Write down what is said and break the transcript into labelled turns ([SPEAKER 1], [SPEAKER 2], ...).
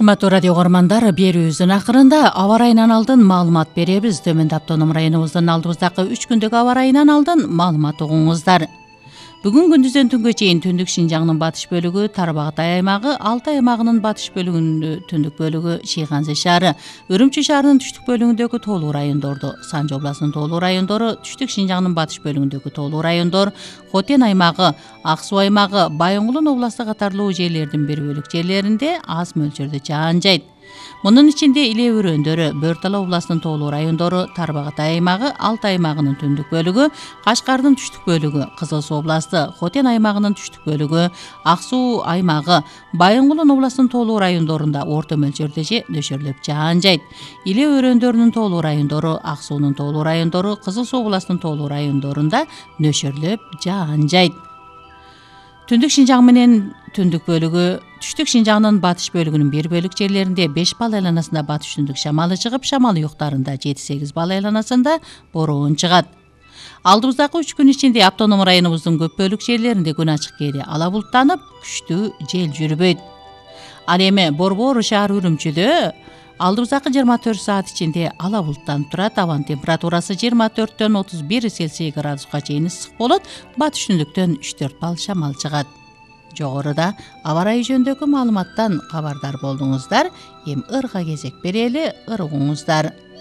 [SPEAKER 1] Кымбаттуу радио угармандар, берүүбүздүн акырында аба ырайынан алдын маалымат беребиз. Төмөндө автоном районубуздун алдыбыздагы 3 күндүк аба ырайынан алдын маалымат угуңуздар. Бүгүн күндүздөн түнгө чейин Түндүк Шинжаңдын батыш бөлүгү, Тарбагытай аймагы, Алтай аймагынын батыш бөлүгүнүн түндүк бөлүгү, Шыйганзы шаары, Үрүмчү шаарынын түштүк бөлүгүндөгү тоолуу райондорду, Санжы областынын тоолуу райондору, Түштүк Шинжаңдын батыш бөлүгүндөгү тоолуу райондор, Хотен аймагы, Ак Суу аймагы, Байоңулун областы катарлуу жерлердин бир бөлүк жерлеринде аз мөлчөрдө жаан жайт. Мунун ичинде Иле өрөөндөрү, Бөр Тала областынын тоолуу райондору, Тарбагытай аймагы, Алтай аймагынын түндүк бөлүгү, Кашкардын түштүк бөлүгү, Кызыл Суу областы, Хотен аймагынын түштүк бөлүгү, Ак Суу аймагы, Байоңулун областынын тоолуу райондорунда орто мөлчөрдө же нөшөрлөп жаан жайт. Иле өрөөндөрүнүн тоолуу райондору, Ак Суунун тоолуу райондору, Кызыл Суу областынын тоолуу райондорунда нөшөрлөп жаан жайт. Түндүк Шинжаң менен түндүк бөлүгү, Түштүк Шинжаңдын батыш бөлүгүнүн бир бөлүк жерлеринде 5 балл айланасында батыш түндүк шамалы чыгып, шамал уюктарында 7-8 балл айланасында бороон чыгат. Алдыбыздагы 3 күн ичинде автоном районубуздун көп бөлүк жерлеринде күн ачык кээде ала булттанып, күчтүү жел жүрбөйт. Ал эми Борбор шаар Үрүмчүдө алдыбыздагы 24 саат ичинде ала булттанып турат. Абанын температурасы 24-төн 31 Цельсий градуска чейин ысык болот. Батыш түндүктөн 3-4 балл шамал чыгат. Жогоруда аба ырайы жөнүндөгү маалыматтан кабардар болдуңуздар. Эми ырга кезек берели, ыр угуңуздар.